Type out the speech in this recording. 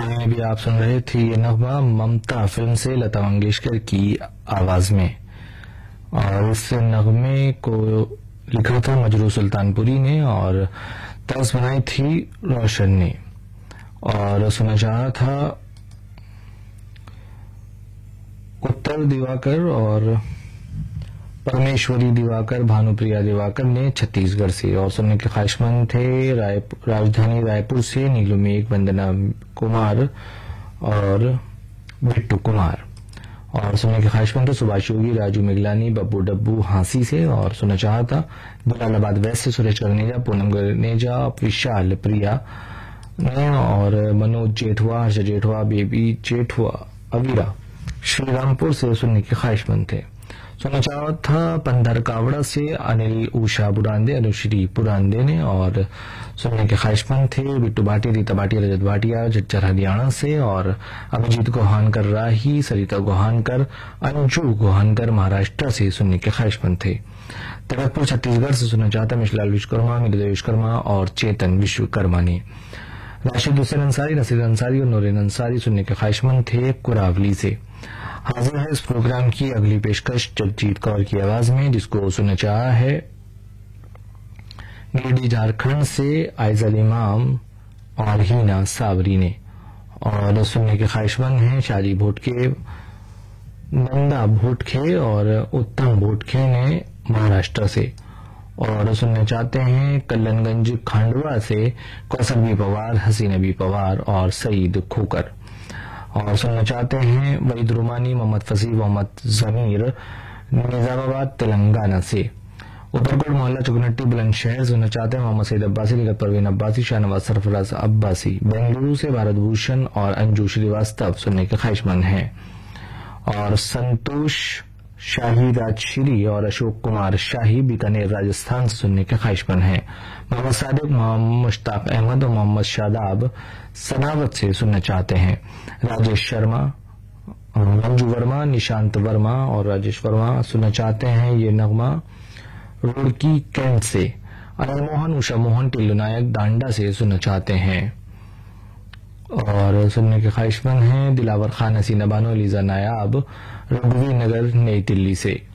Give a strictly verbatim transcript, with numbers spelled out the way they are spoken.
में भी आप सुन रहे थे ये नगमा ममता फिल्म से लता मंगेशकर की आवाज में। और इस नगमे को लिखा था मजरू सुल्तानपुरी ने और तर्ज बनाई थी रोशन ने। और सुना चाहा था उत्तर दिवाकर और परमेश्वरी दिवाकर, भानुप्रिया दिवाकर ने छत्तीसगढ़ से। और सुनने के ख्वाहिशमंद थे राय, राजधानी रायपुर से नीलू मेघ, वंदना कुमार और बिट्टू कुमार। और सुनने के ख्वाहिशमंद थे सुभाष योगी, राजू मिगलानी, बब्बू डब्बू हांसी से। और सुना चाहा था जलालाबाद वेस्ट से सुरेश कर्नेजा, पूनम गर्नेजा, विशाल प्रिया ने और मनोज जेठवा, हर्ष जेठवा, बेबी जेठवा, अवीरा श्रीरामपुर से सुनने के ख्वाहिशमंद थे। सुना चाहा था पंदर कावड़ा से अनिल उषा बुरांदे, अनुश्री पुरांदे ने। और सुनने के ख्वाहिशमंद थे बिट्टू भाटिया, रीता भाटिया, रजत भाटिया झज्जर हरियाणा से। और अभिजीत गोहानकर राही, सरिता गोहानकर, अंजू गोहानकर महाराष्ट्र से सुनने के ख्वाहिशमंद थे। तड़कपुर छत्तीसगढ़ से सुनना चाहता मिशलाल विश्वकर्मा, मृदय विश्वकर्मा और चेतन विश्वकर्मा ने। राशिद हुसैन अंसारी, नसीर अंसारी और नूरेन अंसारी सुनने के ख्वाहिशमंद थे कुरावली से। हाजिर है इस प्रोग्राम की अगली पेशकश जगजीत कौर की आवाज में, जिसको सुनना चाहा है गिरिडीह झारखंड से आइजल इमाम और हीना सावरी ने। और सुनने के ख्वाहिशमंद हैं शादी भोटके, नंदा भोटखे और उत्तम भोटखे ने महाराष्ट्र से। और सुनना चाहते हैं कल्लनगंज खांडवा से कौसर बी पवार, हसीन बी पवार और सईद खोकर। और सुनना चाहते हैं वहीद रुमानी, मोहम्मद फसी, मोहम्मद जमीर निजामाबाद तेलंगाना से। ऊपरकोट मोहल्ला चुकनट्टी बुलंदशहर सुनना चाहते हैं मोहम्मद सईद अब्बासी, लिखत परवीन अब्बासी, शाहनवाज सरफराज अब्बासी। बेंगलुरु से भारत भूषण और अंजू श्रीवास्तव सुनने के ख्वाहिशमंद हैं। और संतोष शाही राजश्री और अशोक कुमार शाही बीकानेर राजस्थान से सुनने के ख्वाहिशमंद हैं। मोहम्मद सादिक, मोहम्मद मुश्ताक अहमद और मोहम्मद शादाब सनावत से सुनना चाहते हैं। राजेश शर्मा, मंजू वर्मा, निशांत वर्मा और राजेश वर्मा सुनना चाहते हैं ये नगमा रुड़की कैंट से। अनिल मोहन, उषा मोहन, टिल्लू नायक डांडा से सुनना चाहते हैं। और सुनने के ख्वाहिशमंद हैं दिलावर खान, हसीना बानो, लीजा नायाब, रघुवीर नगर नई दिल्ली से।